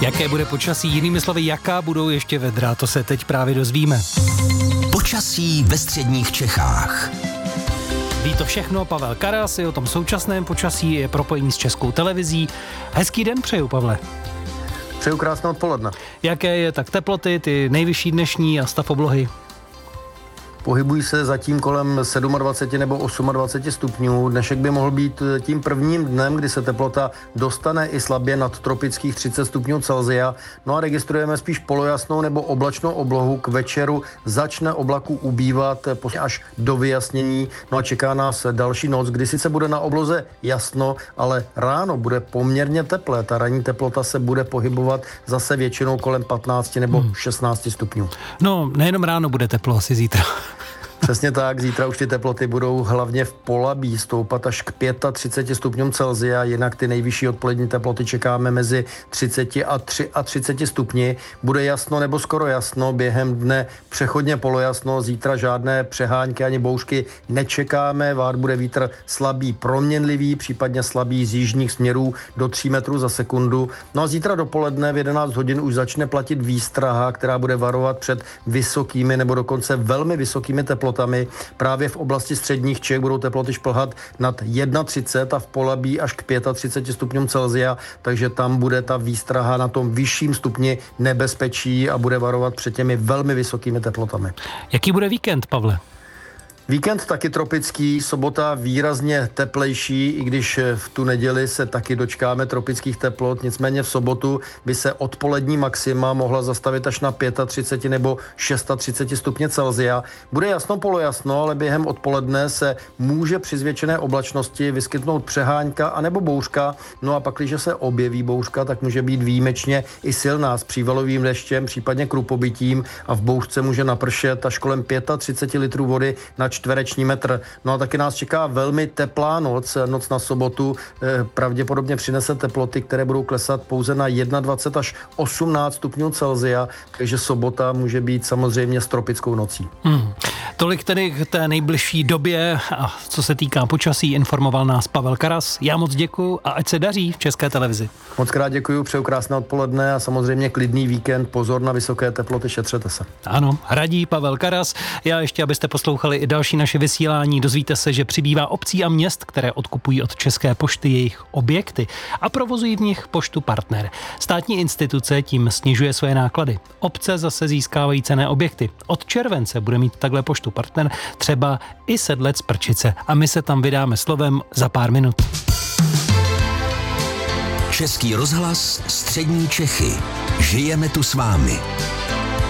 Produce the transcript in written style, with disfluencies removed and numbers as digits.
Jaké bude počasí, jinými slovy, jaká budou ještě vedra, to se teď právě dozvíme. Počasí ve středních Čechách. Ví to všechno Pavel Karas, i o tom současném počasí, je propojení s Českou televizí. Hezký den přeju, Pavle. Přeju krásné odpoledne. Jaké je tak teploty, ty nejvyšší dnešní a stav oblohy? Pohybují se zatím kolem 27 nebo 28 stupňů. Dnešek by mohl být tím prvním dnem, kdy se teplota dostane i slabě nad tropických 30 stupňů Celsia. No a registrujeme spíš polojasnou nebo oblačnou oblohu. K večeru začne oblaků ubývat až do vyjasnění. No a čeká nás další noc, kdy sice bude na obloze jasno, ale ráno bude poměrně teplé. Ta ranní teplota se bude pohybovat zase většinou kolem 15 nebo 16 stupňů. No, nejenom ráno bude teplo, asi zítra. Přesně tak, zítra už ty teploty budou hlavně v Polabí stoupat až k 35 stupňům Celsia, jinak ty nejvyšší odpolední teploty čekáme mezi 30 a 33 stupni. Bude jasno nebo skoro jasno, během dne přechodně polojasno, zítra žádné přehánky ani bouřky nečekáme, vát bude vítr slabý proměnlivý, případně slabý z jižních směrů do 3 metrů za sekundu. No a zítra dopoledne v 11 hodin už začne platit výstraha, která bude varovat před vysokými nebo dokonce velmi vysokými teplotami. Právě v oblasti středních Čech budou teploty šplhat nad 31 a v Polabí až k 35 stupňům Celsia, takže tam bude ta výstraha na tom vyšším stupni nebezpečí a bude varovat před těmi velmi vysokými teplotami. Jaký bude víkend, Pavle? Víkend taky tropický, sobota výrazně teplejší, i když v tu neděli se taky dočkáme tropických teplot, nicméně v sobotu by se odpolední maxima mohla zastavit až na 35 nebo 36 stupně Celsia. Bude jasno polojasno, ale během odpoledne se může při zvětšené oblačnosti vyskytnout přehánka anebo bouřka, no a pak, když se objeví bouřka, tak může být výjimečně i silná s přívalovým deštěm, případně krupobytím a v bouřce může napršet až kolem 35 litrů vody na čtvereční metr. No a taky nás čeká velmi teplá noc na sobotu. Pravděpodobně přinese teploty, které budou klesat pouze na 21 až 18 stupňů Celsia, takže sobota může být samozřejmě s tropickou nocí. Tolik tedy k té nejbližší době a co se týká počasí, informoval nás Pavel Karas. Já moc děkuju a ať se daří v České televizi. Moc krát děkuju, přeju krásné odpoledne a samozřejmě klidný víkend, pozor na vysoké teploty, šetřete se. Ano, radí Pavel Karas. Já ještě, abyste poslouchali i další naše vysílání, dozvíte se, že přibývá obcí a měst, které odkupují od České pošty jejich objekty a provozují v nich Poštu Partner. Státní instituce tím snižuje své náklady. Obce zase získávají cenné objekty. Od července bude mít takhle Poštu Partner třeba i Sedlec Prčice a my se tam vydáme slovem za pár minut. Český rozhlas, střední Čechy. Žijeme tu s vámi.